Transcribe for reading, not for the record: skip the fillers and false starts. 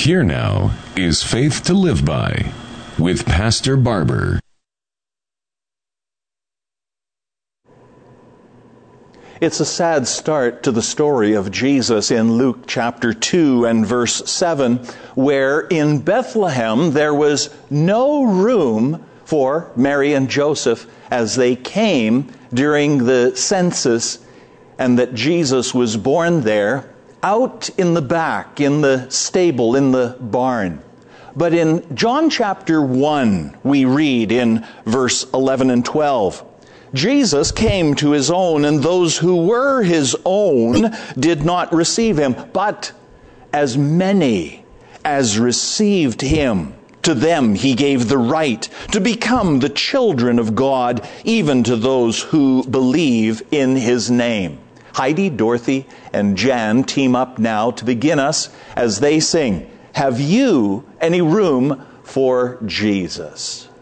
Here now is Faith to Live By with Pastor Barber. It's a sad start to the story of Jesus in Luke chapter 2 and verse 7, where in Bethlehem there was no room for Mary and Joseph as they came during the census, and that Jesus was born there out in the back, in the stable, in the barn. But in John chapter 1, we read in verse 11 and 12, Jesus came to his own, and those who were his own did not receive him. But as many as received him, to them he gave the right to become the children of God, even to those who believe in his name. Heidi, Dorothy, and Jan team up now to begin us as they sing, "Have you any room for Jesus?"